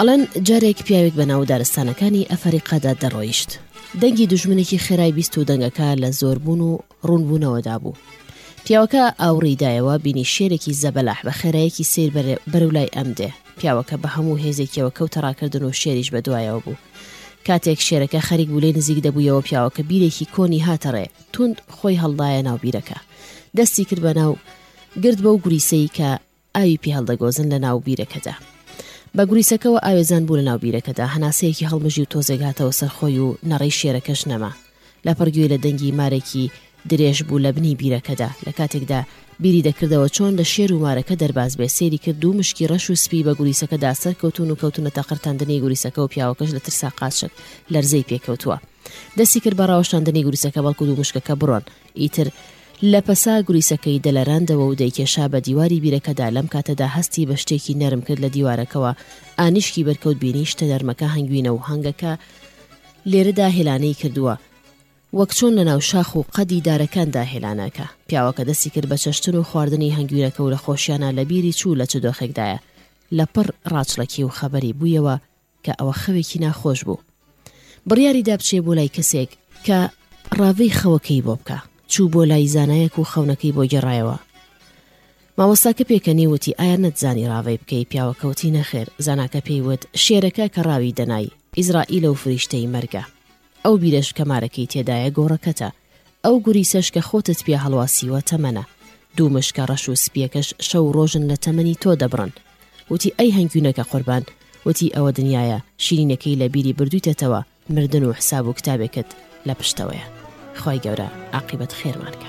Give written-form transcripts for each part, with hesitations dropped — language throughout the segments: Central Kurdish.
ئەڵەن جارێک پیاوێک بە ناو دارستانەکانی ئەفریقادا دەڕۆیشت. دەنگی دوژمنێکی خێرای بیست و دەنگەکە لە زۆربوون و ڕوونبوونەوەدا بوو. پیاوەکە ئاوڕیدایەوە بینی شێرێکی زەبەلاح بە خێرایەکی سیر بەرەولای ئەم دێ. پیاوەکە بە هەموو هێزێکیەوە کەوتە ڕاکردن و شێریش بەدوایەوە بوو. کاتێک شێرەکە خەریک بوو لێ نزیک دەبوویەوە پیاوەکە بیرێکی کۆنی هاتەڕێ. توند خۆی هەڵدایە ناو بیرەکە. دەستی کرد بە ناو گرت بەو گوریسەی کە ئاوی پێ هەڵدەگۆزن لە ناو بیرەکەدا. بە گوریسەکەەوە ئاوێزان بوو لە ناو بیرەکەدا. هەناسەیەکی هەڵمژی و تۆزێک هاتەوە سەرخۆی و نەڕەی شێرەکەش نەما. لە پڕگوێ لە دەنگی مارێکی درێژ بوو لە بنی بیرەکەدا. لە کاتێکدا بیری دەکردەوە چۆن لە شێر و مارەکە دەرباز بێ، سێری کرد و مشکی ڕەش و سپی بە گوریسەکەدا سەرکەوتون و کەوتونەتە قرتاندنی گوریسەکە و پیاوەکەش لە ترسا قاچک لەرزەی پێکەوتووە. دەستی کرد بە ڕاوەشاندنی گوریسەکە بەڵکو و مشکەکە بڕۆن. ئیتر لە پەسا گوریسەکەی دەلەراندەوە و دەیکێشا بە دیواری بیرەکەدا. لەم کاتەدا هەستی بە شتێکی نەرم کرد لە دیوارەکەەوە. ئانیشکی بەرکەوت بینی شتە دەرمەکە هەنگوینە و هەنگەکە لێرەدا هێلانەی کردووە، وەک چۆن لە ناو شاخ و قەدی دارەکاندا هێلانەکە. پیاوەکە دەستی کرد بە چەشتن و خواردنی هەنگوینەکە و لە خۆشیانە لە بیری چوو لە چ دۆخێکدایە. لە پڕ ڕاچڵەکی و خەبەری بوویەوە کە ئەوە خەوێکی ناخۆش بوو. بڕیاریدا بچێ بۆ لای کەسێک کە ڕاوەی خەوەکەی بۆ بکە. چوو بۆ لای زانایەک و خەونەکەی بۆ گێڕایەوە. مامۆستاکە پێکەنی وتی ئایا نەتزانی ڕاوەی بکەی؟ پیاوەکەوتی نەخێر. زاناکە پێیوت شێرەکە کە ڕاوی دەنای ئیزرائیلە و فریشتەی مەرگە. ئەو بیرەش کەمارەکەی تێدایە گۆڕەکەتە. ئەو گوریسەش کە خۆتت پێ هەڵواسیوە تەمەنە. دوو مشکە ڕەش و سپیەکەش شەو ڕۆژن لە تەمەنی تۆ دەبڕن. وتی ئەی هەنگوینەکە قوربان، وتی ئەوە دنیاە، شیرینەکەی لە بیری بردوویتەوە، مردن و حساب و کتابێکت لە پشتەوەیە. خی گەورە عاقیبەت خێرمانکە.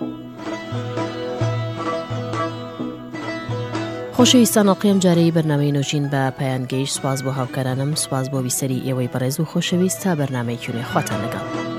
خۆشەویستان، ئەڵقەیەم جارەی بەرنامەی نوۆژین بە پایان گەیشت. سوپاس بۆ هاوکارانم، سوپاس بۆ بیسەری ئێوەی بەڕێز و خۆشەویست. تا بەرنامەی کوێنێ خواتان لەگەڵ.